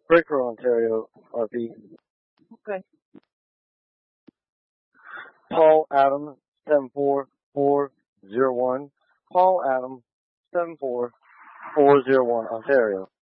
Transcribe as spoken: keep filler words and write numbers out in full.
Breaker, Ontario, R P. Okay. Paul Adam, seven four four zero one. Paul Adam, seven four four zero one, Ontario.